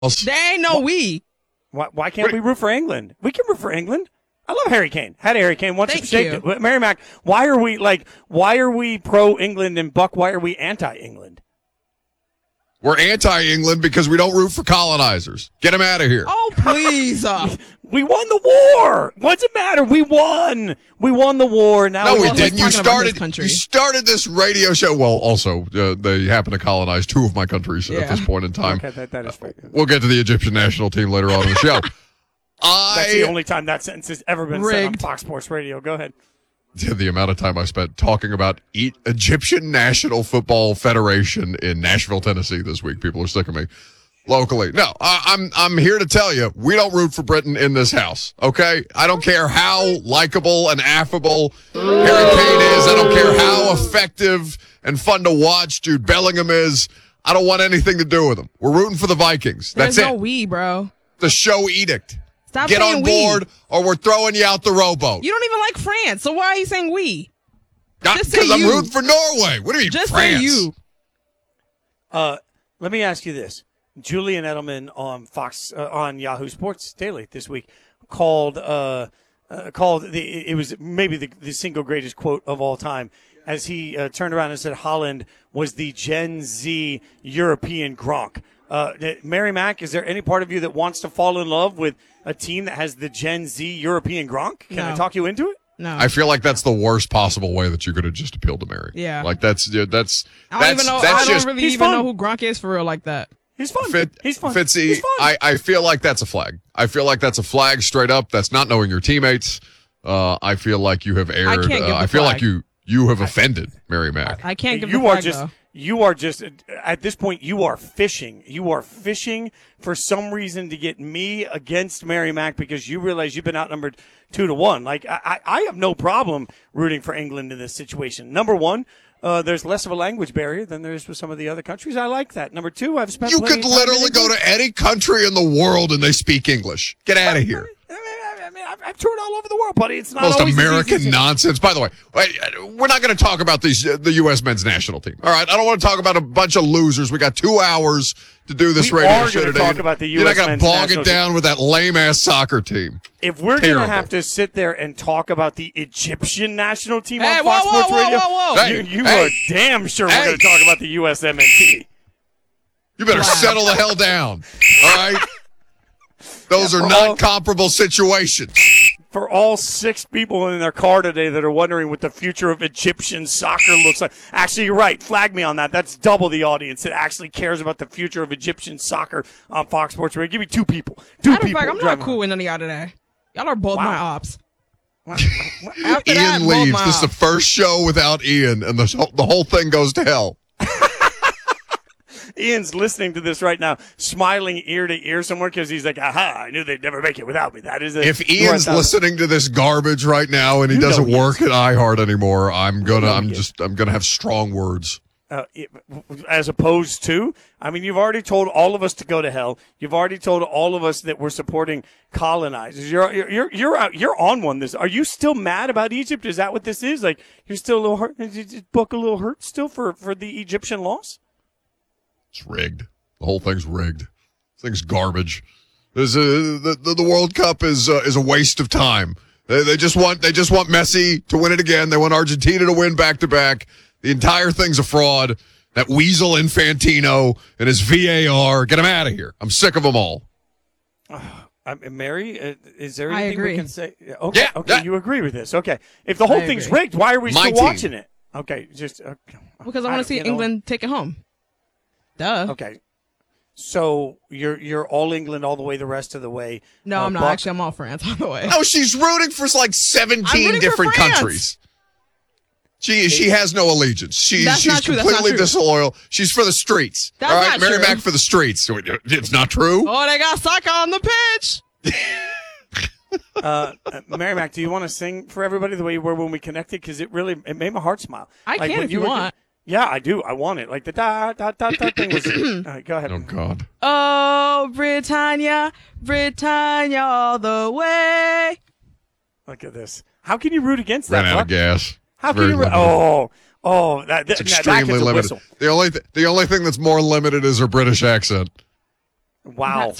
There ain't no we. Why can't we root for England? We can root for England. I love Harry Kane. Had Harry Kane once. Thank you. It. Mary Mac, why are we pro England, and Buck, why are we anti England? We're anti-England because we don't root for colonizers. Get them out of here. Oh, please. We won the war. What's it matter? We won. We won the war. Now no, we Well, didn't. he's You talking about his country. started this radio show. Well, also, they happen to colonize two of my countries at this point in time. Okay, that is fair. We'll get to the Egyptian national team later on in the show. That's the only time that sentence has ever been said on Rigged. Fox Sports Radio. Go ahead. The amount of time I spent talking about Egyptian National Football Federation in Nashville, Tennessee this week. People are sick of me. Locally. No, I'm here to tell you, we don't root for Britain in this house, okay? I don't care how likable and affable Harry Kane is. I don't care how effective and fun to watch Jude Bellingham is. I don't want anything to do with them. We're rooting for the Vikings. That's There's no it. we, bro. The show edict. Stop Get saying on we. board or we're throwing you out the rowboat. You don't even like France, so why are you saying we? Just say Because I'm you. rooting for Norway. What do you mean, Just France? say you. Let me ask you this. Julian Edelman on Fox on Yahoo Sports Daily this week called it was maybe the single greatest quote of all time as he turned around and said Haaland was the Gen Z European Gronk. Mary Mac, is there any part of you that wants to fall in love with a team that has the Gen Z European Gronk? Can I No. talk you into it? No. I feel like that's the worst possible way that you could have just appealed to Mary. Yeah. Like that's I don't even know. that's I don't just really he's even fun. know who Gronk is for real like that. He's fun. He's fun. Fitzy, He's fun. I feel like that's a flag. I feel like that's a flag straight up. That's not knowing your teammates. I feel like you have erred. can't give the I feel like flag. you have offended Mary Mac. I can't give you the are flag, just though. you are just at this point you are fishing. You are fishing for some reason to get me against Mary Mac because you realize you've been outnumbered 2-1. Like I have no problem rooting for England in this situation. Number one, there's less of a language barrier than there is with some of the other countries. I like that. Number two, I've spent You plenty could of time in literally go England. to any country in the world and they speak English. Get out of here. I mean, I've toured all over the world, buddy. It's not Most always as American easy as- nonsense. By the way, we're not going to talk about the U.S. men's national team. All right, I don't want to talk about a bunch of losers. We got 2 hours to do this We radio are show gonna today. talk about the You're not US going men's to bog national it down with that lame ass soccer team. If we're going Terrible. to have to sit there and talk about the Egyptian national team Hey, on whoa, Fox whoa, Sports whoa, Radio, whoa, whoa. Hey, you hey, are damn sure hey. we're going to talk about the USMNT. You better settle the hell down. All right. Those are for not all- comparable situations. For all 6 people in their car today that are wondering what the future of Egyptian soccer looks like. Actually, you're right. Flag me on that. That's double the audience that actually cares about the future of Egyptian soccer on Fox Sports Radio. Give me 2 people. 2 Matter of people. fact, I'm not driving cool with none of y'all today. Y'all are both Wow. my ops. around. After that, Ian both leaves. my This is the ops. first show without Ian, and the whole thing goes to hell. Ian's listening to this right now, smiling ear to ear somewhere because he's like, aha, I knew they'd never make it without me. That is it. If Ian's listening to this garbage right now and he You know doesn't he is. work at iHeart anymore, I'm know he is. gonna have strong words. As opposed to, I mean, you've already told all of us to go to hell. You've already told all of us that we're supporting colonizers. You're on one. Are you still mad about Egypt? Is that what this is? Like you're still a little hurt? Is your book a little hurt still for the Egyptian loss? It's rigged. The whole thing's rigged. This thing's garbage. The World Cup is a waste of time. They just want Messi to win it again. They want Argentina to win back to back. The entire thing's a fraud. That weasel Infantino and his VAR. Get him out of here. I'm sick of them all. Mary, is there I anything agree. we can say? Okay, Yeah, okay, yeah. you agree with this. Okay. If the whole I thing's agree. rigged, why are we My still team. watching it? Okay, just Because I want to see England take it home. Duh. Okay. So you're all England all the way the rest of the way. No, I'm not. Buck- Actually, I'm all France all the way. No, she's rooting for like 17 I'm rooting for different France. countries. She has no allegiance. She's not true. That's not completely true. disloyal. She's for the streets. That's all right, not Mary true. Mac for the streets. It's not true. Oh, they got soccer on the pitch. Mary Mac, do you want to sing for everybody the way you were when we connected? Because it made my heart smile. I Like, can when if you were- want. Yeah, I do. I want it. Like the da da da da thing was. All right, go ahead. Oh God. Oh, Britannia, Britannia all the way. Look at this. How can you root against that? Ran out Buck? of gas. How Very can you? limited. That It's that extremely gets a limited. whistle. The only thing that's more limited is her British accent. Wow.